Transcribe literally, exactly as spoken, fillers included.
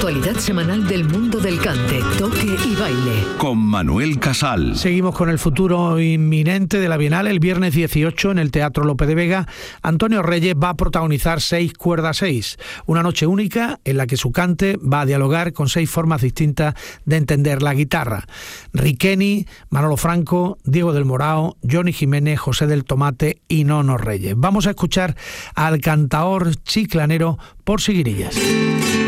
actualidad semanal del mundo del cante, toque y baile. Con Manuel Casal. Seguimos con el futuro inminente de la Bienal. El viernes dieciocho en el Teatro Lope de Vega, Antonio Reyes va a protagonizar Seis Cuerdas Seis, una noche única en la que su cante va a dialogar con seis formas distintas de entender la guitarra. Riqueni, Manolo Franco, Diego del Morao, Johnny Jiménez, José del Tomate y Nono Reyes. Vamos a escuchar al cantaor chiclanero Por Siguirillas.